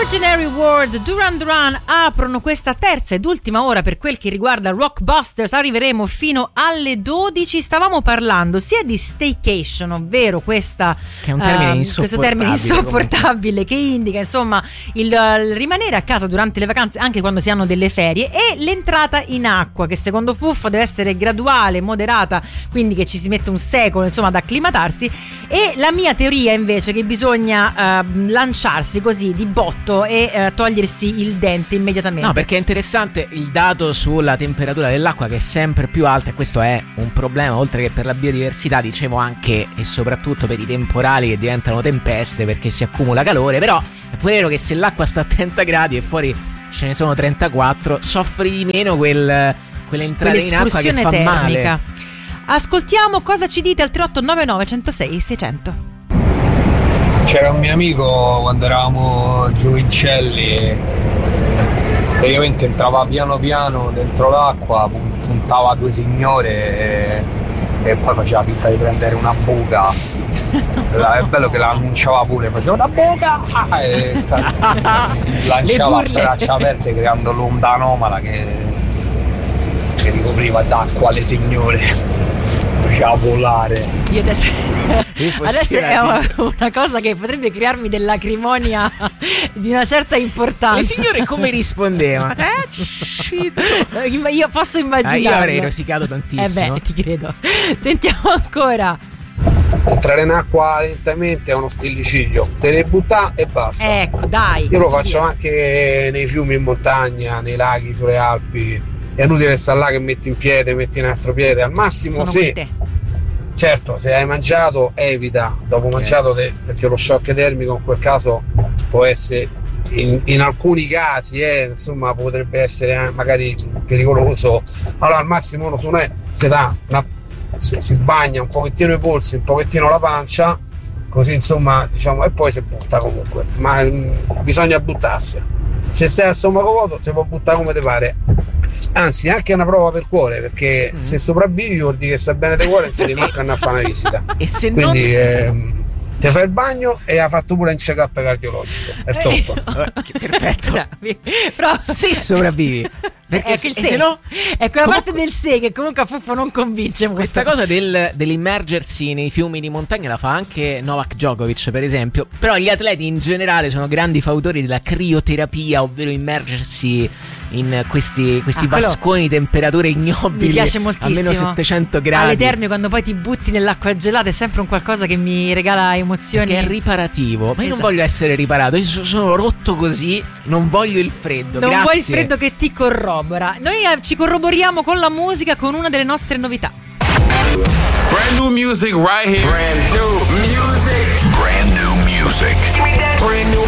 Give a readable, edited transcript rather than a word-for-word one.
Imaginary World, Duran Duran aprono questa terza ed ultima ora per quel che riguarda Rockbusters. Arriveremo fino alle 12. Stavamo parlando sia di staycation, ovvero questa, che è un termine questo termine insopportabile che indica insomma il rimanere a casa durante le vacanze, anche quando si hanno delle ferie, e l'entrata in acqua, che secondo Fuffo deve essere graduale, moderata, quindi che ci si mette un secolo insomma ad acclimatarsi. E la mia teoria invece è che bisogna lanciarsi così di botto e togliersi il dente immediatamente. No, perché è interessante il dato sulla temperatura dell'acqua, che è sempre più alta, e questo è un problema oltre che per la biodiversità, dicevo anche e soprattutto per i temporali che diventano tempeste perché si accumula calore. Però è pure vero che se l'acqua sta a 30 gradi e fuori ce ne sono 34, soffri di meno quell'entrata in acqua che fa termica. Male. Ascoltiamo cosa ci dite al 3899 106 600. C'era un mio amico quando eravamo giovincelli, praticamente entrava piano piano dentro l'acqua, puntava due signore e poi faceva finta di prendere una buca. È bello che la annunciava pure, faceva una buca e lanciava a braccia aperte creando l'onda anomala che ricopriva d'acqua le signore. Faceva volare. Io adesso è una cosa che potrebbe crearmi dell'acrimonia di una certa importanza. Le signore come rispondevano? Io posso immaginare. Io avrei rosicato tantissimo. Ti credo. Sentiamo ancora. Entrare in acqua lentamente è uno stillicidio, te le butta e basta. Ecco, dai. Io lo faccio anche nei fiumi in montagna, nei laghi, sulle Alpi. È inutile stare là che metti un piede, metti un altro piede. Al massimo certo, se hai mangiato evita, dopo mangiato perché lo shock termico in quel caso può essere in alcuni casi insomma potrebbe essere magari pericoloso. Allora al massimo uno si bagna un pochettino i polsi, un pochettino la pancia, così insomma diciamo, e poi si butta comunque, ma bisogna buttarsi. Se sei a stomaco vuoto si può buttare come ti pare, anzi anche una prova per cuore, perché se sopravvivi vuol dire che stai bene di cuore e ti devi a fare una visita. E se quindi ti fai il bagno e ha fatto pure un check-up cardiologico, è top. Perfetto. Però se sopravvivi, perché se no è quella parte del se che comunque a Fuffo non convince molto. Questa cosa dell'immergersi nei fiumi di montagna la fa anche Novak Djokovic, per esempio. Però gli atleti in generale sono grandi fautori della crioterapia, ovvero immergersi in questi vasconi di temperature ignobili. Mi piace moltissimo. A meno 700 gradi. Alle terme, quando poi ti butti nell'acqua gelata, è sempre un qualcosa che mi regala emozioni. Che è riparativo. Ma io non voglio essere riparato, io sono rotto così, non voglio il freddo. Non vuoi il freddo che ti corrobora. Noi ci corroboriamo con la musica, con una delle nostre novità. Brand new music right here. Brand new music. Brand new music. Brand new